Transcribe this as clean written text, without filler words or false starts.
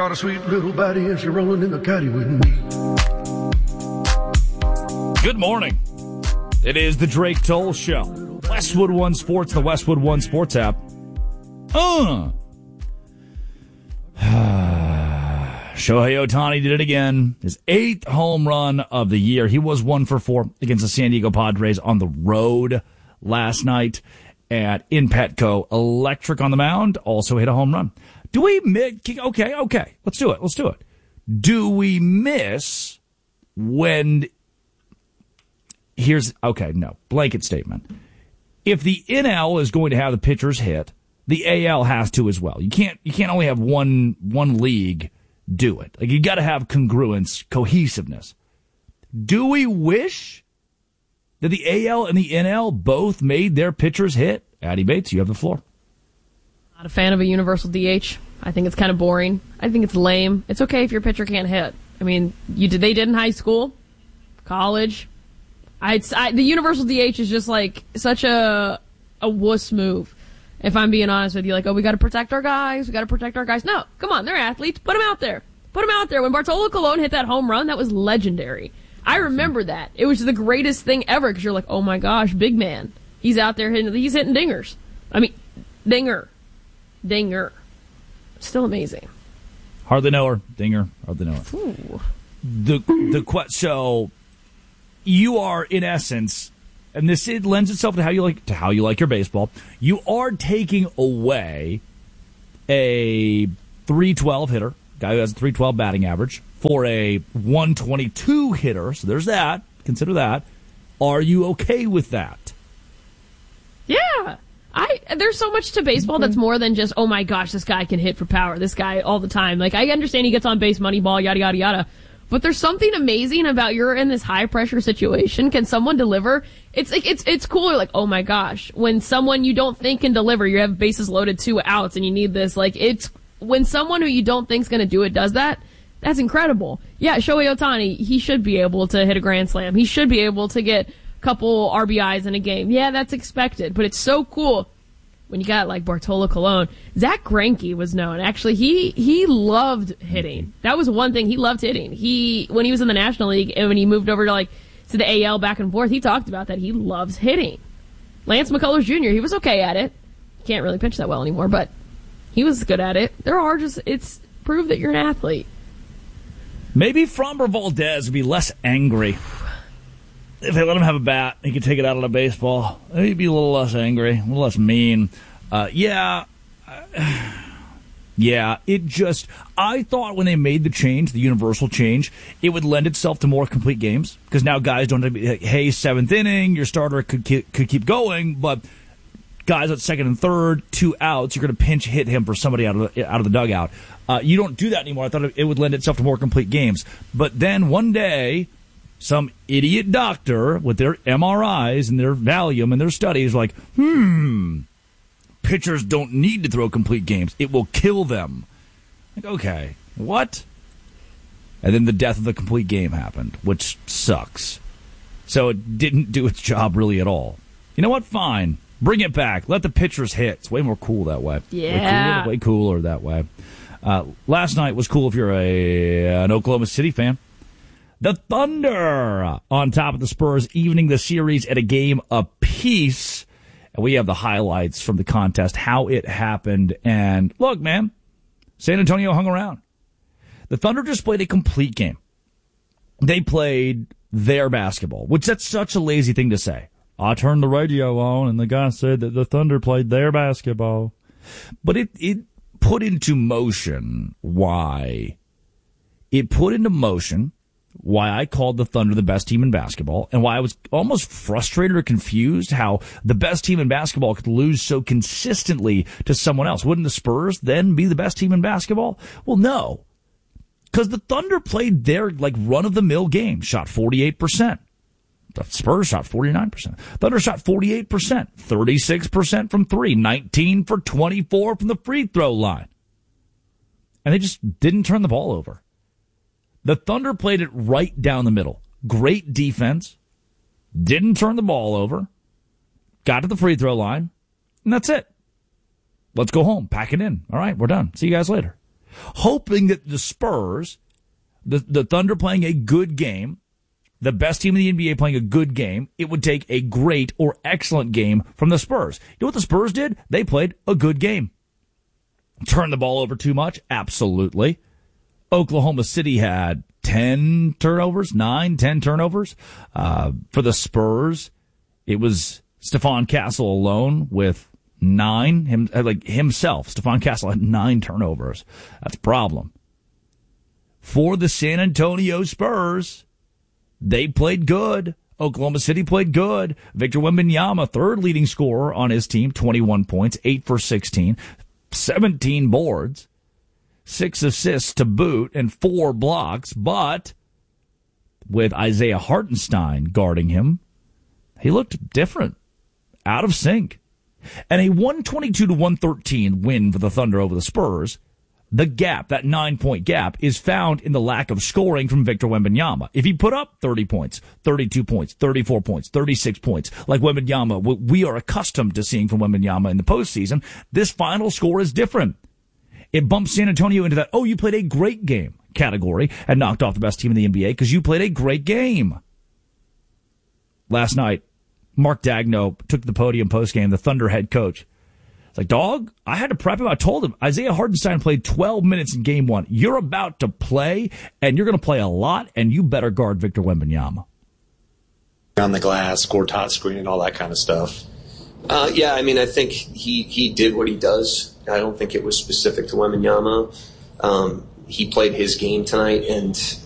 got a sweet little baddie and she's rolling in the caddy with me. Good morning. It is the Drake Toll Show. Westwood One Sports, the Westwood One Sports app. Shohei Ohtani did it again. His 8th home run of the year. He was 1 for 4 against the San Diego Padres on the road last night in Petco. Electric on the mound. Also hit a home run. Do we miss? Okay. Let's do it. Do we miss when... blanket statement. If the NL is going to have the pitchers hit, the AL has to as well. You can't only have one league do it. Like, you got to have congruence, cohesiveness. Do we wish that the AL and the NL both made their pitchers hit? Addie Bates, you have the floor. Not a fan of a universal DH. I think it's kind of boring. I think it's lame. It's okay if your pitcher can't hit. I mean, they did in high school, college. The universal DH is just like such a wuss move. If I'm being honest with you, like, we got to protect our guys. No, come on, they're athletes. Put them out there. When Bartolo Colon hit that home run, that was legendary. I remember that. It was the greatest thing ever because you're like, oh my gosh, big man. He's out there he's hitting dingers. I mean, dinger. Still amazing. Hardly know her. Dinger. Hardly know her. Ooh. So you are, in essence, and it lends itself to how you like your baseball. You are taking away a 312 hitter, guy who has a 312 batting average, for a 122 hitter. So there's that. Consider that. Are you okay with that? Yeah. There's so much to baseball that's more than just, oh my gosh, this guy can hit for power. This guy all the time. Like, I understand he gets on base, money ball, yada, yada, yada. But there's something amazing about you're in this high pressure situation. Can someone deliver? It's cooler. Like, oh my gosh, when someone you don't think can deliver, you have bases loaded, 2 outs, and you need this. Like, it's when someone who you don't think's going to do it does that. That's incredible. Yeah, Shohei Ohtani, he should be able to hit a grand slam. He should be able to get a couple RBIs in a game. Yeah, that's expected, but it's so cool when you got like Bartolo Colon. Zach Greinke was known. Actually, he loved hitting. That was one thing. He loved hitting. When he was in the National League and when he moved over to the AL back and forth, he talked about that. He loves hitting. Lance McCullers Jr., he was okay at it. Can't really pitch that well anymore, but he was good at it. It's prove that you're an athlete. Maybe Framber Valdez would be less angry. If they let him have a bat, he could take it out on a baseball. He'd be a little less angry, a little less mean. I thought when they made the change, the universal change, it would lend itself to more complete games. Because now guys don't have to be, hey, 7th inning, your starter could keep going, but guys at 2nd and 3rd, 2 outs, you're going to pinch hit him for somebody out of the dugout. You don't do that anymore. I thought it would lend itself to more complete games. But then one day, some idiot doctor with their MRIs and their Valium and their studies like, pitchers don't need to throw complete games. It will kill them. Like, okay, what? And then the death of the complete game happened, which sucks. So it didn't do its job really at all. You know what? Fine. Bring it back. Let the pitchers hit. It's way more cool that way. Yeah. Way cooler that way. Last night was cool if you're an Oklahoma City fan. The Thunder on top of the Spurs, evening the series at a game apiece. And we have the highlights from the contest, how it happened. And look, man, San Antonio hung around. The Thunder just played a complete game. They played their basketball, which that's such a lazy thing to say. I turned the radio on and the guy said that the Thunder played their basketball. But it put into motion why. It put into motion why I called the Thunder the best team in basketball and why I was almost frustrated or confused how the best team in basketball could lose so consistently to someone else. Wouldn't the Spurs then be the best team in basketball? Well, no. Because the Thunder played their run-of-the-mill game, shot 48%. The Spurs shot 49%. Thunder shot 48%, 36% from 3, 19 for 24 from the free throw line. And they just didn't turn the ball over. The Thunder played it right down the middle. Great defense. Didn't turn the ball over. Got to the free throw line. And that's it. Let's go home. Pack it in. All right, we're done. See you guys later. hoping that the Spurs, the Thunder playing a good game, the best team in the NBA playing a good game, it would take a great or excellent game from the Spurs. You know what the Spurs did? They played a good game. Turned the ball over too much? Absolutely. Oklahoma City had 10 turnovers. For the Spurs, it was Stephon Castle alone with 9. Himself, Stephon Castle had 9 turnovers. That's a problem. For the San Antonio Spurs, they played good. Oklahoma City played good. Victor Wembanyama, third leading scorer on his team, 21 points, 8 for 16, 17 boards, 6 assists to boot, and 4 blocks. But with Isaiah Hartenstein guarding him, he looked different, out of sync. And a 122-113 win for the Thunder over the Spurs. The gap, that 9-point gap, is found in the lack of scoring from Victor Wembanyama. If he put up 30 points, 32 points, 34 points, 36 points, like Wembanyama, we are accustomed to seeing from Wembanyama in the postseason, this final score is different. It bumps San Antonio into that, oh, you played a great game category and knocked off the best team in the NBA because you played a great game. Last night, Mark Daigneault took the podium postgame, the Thunder head coach. It's like, dog, I had to prep him. I told him, Isaiah Hartenstein played 12 minutes in game 1. You're about to play, and you're going to play a lot, and you better guard Victor Wembanyama. On the glass, score top screen, and all that kind of stuff. I think he did what he does. I don't think it was specific to Wembanyama. He played his game tonight, and